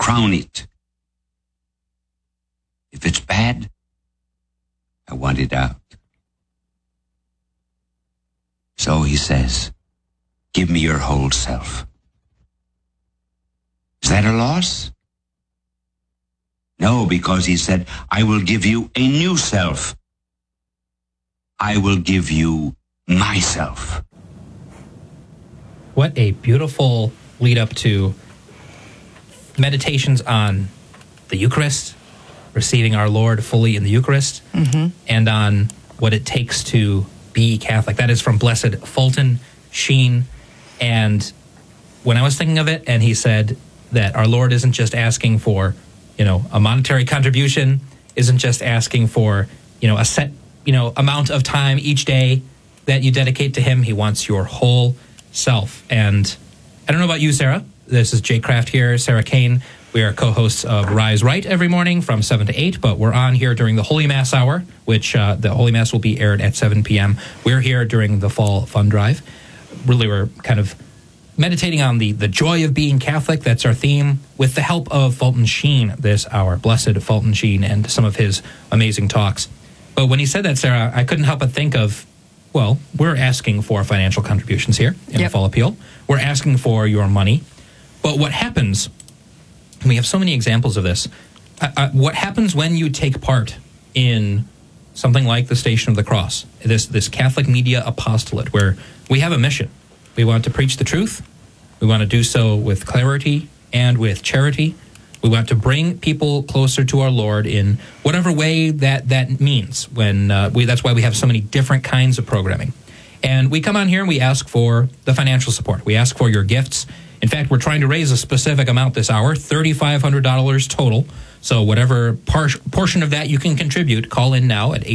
crown it. If it's bad, I want it out. So he says, give me your whole self. Is that a loss? No, because he said, I will give you a new self. I will give you myself. What a beautiful lead up to meditations on the Eucharist, receiving our Lord fully in the Eucharist, and on what it takes to be Catholic. That is from Blessed Fulton Sheen. And when I was thinking of it, and he said that our Lord isn't just asking for, a monetary contribution, isn't just asking for, a set, amount of time each day that you dedicate to him. He wants your whole self. And I don't know about you, Sarah. This is Jay Kraft here, Sarah Kane. We are co-hosts of Rise Right every morning from 7 to 8, but we're on here during the Holy Mass hour, which the Holy Mass will be aired at 7 p.m. We're here during the Fall Fund Drive. Really, we're kind of meditating on the joy of being Catholic. That's our theme, with the help of Fulton Sheen this hour, Blessed Fulton Sheen, and some of his amazing talks. But when he said that, Sarah, I couldn't help but think of, well, we're asking for financial contributions here in the Fall Appeal. We're asking for your money. But what happens, and we have so many examples of this, what happens when you take part in something like the Station of the Cross, this Catholic media apostolate, where we have a mission. We want to preach the truth. We want to do so with clarity and with charity. We want to bring people closer to our Lord in whatever way that means. That's why we have so many different kinds of programming. And we come on here and we ask for the financial support. We ask for your gifts. In fact, we're trying to raise a specific amount this hour, $3,500 total. So whatever portion of that you can contribute, call in now at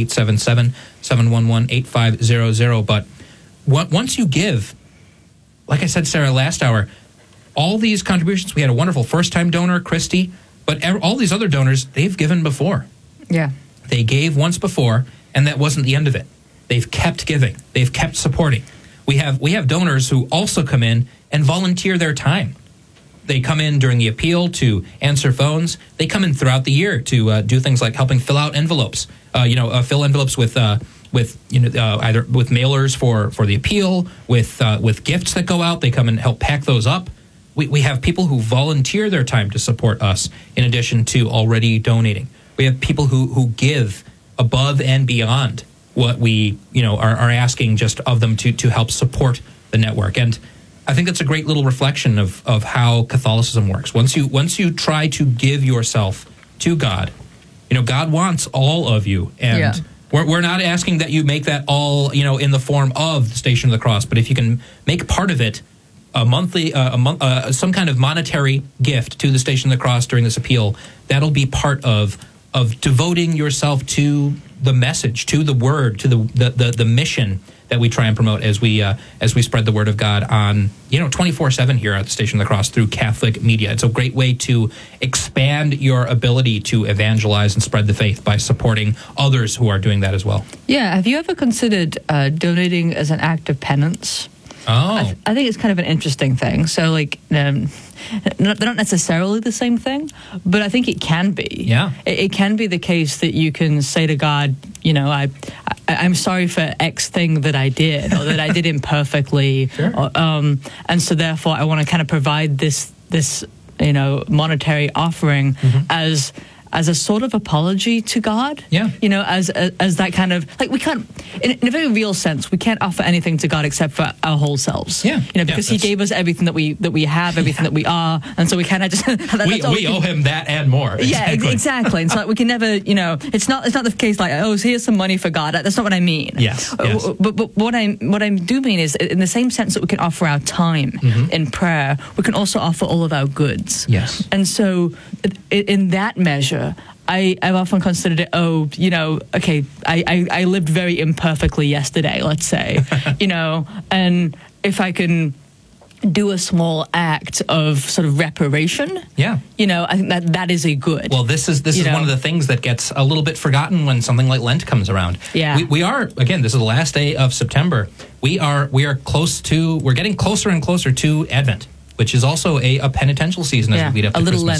877-711-8500. But once you give, like I said, Sarah, last hour, all these contributions, we had a wonderful first-time donor, Christy, but all these other donors, they've given before. Yeah. They gave once before, and that wasn't the end of it. They've kept giving. They've kept supporting. We have donors who also come in and volunteer their time. They come in during the appeal to answer phones. They come in throughout the year to do things like helping fill out envelopes. Fill envelopes with either with mailers for the appeal, with gifts that go out. They come and help pack those up. We have people who volunteer their time to support us in addition to already donating. We have people who give above and beyond what we are asking just of them to help support the network. And I think that's a great little reflection of how Catholicism works. Once you try to give yourself to God, God wants all of you. And we're not asking that you make that all, in the form of the Station of the Cross, but if you can make part of it a monthly, some kind of monetary gift to the Station of the Cross during this appeal, that'll be part of devoting yourself to the message, to the word, to the mission that we try and promote as we spread the word of God on 24/7 here at the Station of the Cross through Catholic media. It's a great way to expand your ability to evangelize and spread the faith by supporting others who are doing that as well. Yeah. Have you ever considered donating as an act of penance? Oh, I think it's kind of an interesting thing. So, they're not necessarily the same thing, but I think it can be. Yeah, it can be the case that you can say to God, I'm sorry for X thing that I did, or that I did imperfectly, sure. And so therefore I want to kind of provide this monetary offering as a sort of apology to God. Yeah. As that kind of, we can't, in a very real sense, we can't offer anything to God except for our whole selves. Yeah. Because He gave us everything that we have, everything that we are, and so we kind of just we owe Him that and more. Exactly. Yeah, exactly. And so we can never, it's not the case here's some money for God. That's not what I mean. Yes. But what I do mean is, in the same sense that we can offer our time in prayer, we can also offer all of our goods. Yes. And so in that measure, I've often considered it, I lived very imperfectly yesterday, let's say, and if I can do a small act of sort of reparation, I think that is a good. Well, this is one of the things that gets a little bit forgotten when something like Lent comes around. Yeah. We are, again, this is the last day of September. We're getting closer and closer to Advent, which is also a penitential season as we lead up to Christmas.